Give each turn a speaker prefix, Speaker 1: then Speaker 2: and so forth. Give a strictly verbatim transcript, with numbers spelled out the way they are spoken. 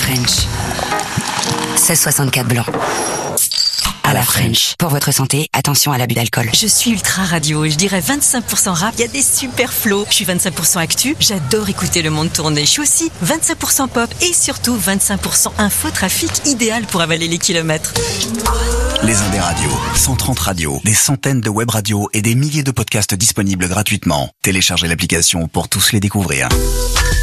Speaker 1: French. seize soixante-quatre blanc. À la French. Pour votre santé, attention à l'abus d'alcool.
Speaker 2: Je suis ultra radio et je dirais vingt-cinq pour cent rap. Il y a des super flows. Je suis vingt-cinq pour cent actu. J'adore écouter le monde tourner. Je suis aussi vingt-cinq pour cent pop et surtout vingt-cinq pour cent infotrafic, idéal pour avaler les kilomètres.
Speaker 3: Les Indés Radios, cent trente radios, des centaines de web radios et des milliers de podcasts disponibles gratuitement. Téléchargez l'application pour tous les découvrir.